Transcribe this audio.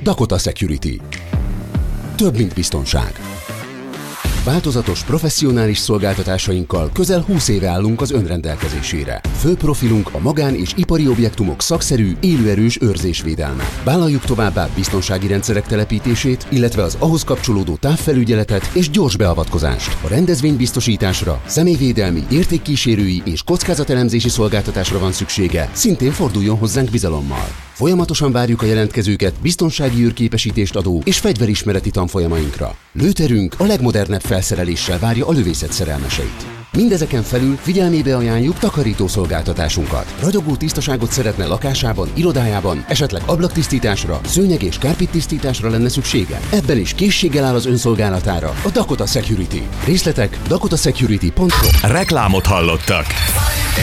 Dakota Security. Több, mint biztonság. Változatos, professzionális szolgáltatásainkkal közel 20 éve állunk az önrendelkezésére. Fő profilunk a magán- és ipari objektumok szakszerű, élőerős őrzésvédelme. Vállaljuk továbbá biztonsági rendszerek telepítését, illetve az ahhoz kapcsolódó távfelügyeletet és gyors beavatkozást. A rendezvénybiztosításra, személyvédelmi, értékkísérői és kockázatelemzési szolgáltatásra van szüksége, szintén forduljon hozzánk bizalommal. Folyamatosan várjuk a jelentkezőket biztonsági űrképesítést adó és fegyverismereti tanfolyamainkra. Lőterünk a legmodernebb felszereléssel várja a lövészet szerelmeseit. Mindezeken felül figyelmébe ajánljuk takarító szolgáltatásunkat. Ragyogó tisztaságot szeretne lakásában, irodájában, esetleg ablaktisztításra, szőnyeg- és kárpittisztításra lenne szüksége? Ebben is készséggel áll az önszolgálatára a Dakota Security. Részletek dakotasecurity.com. Reklámot hallottak.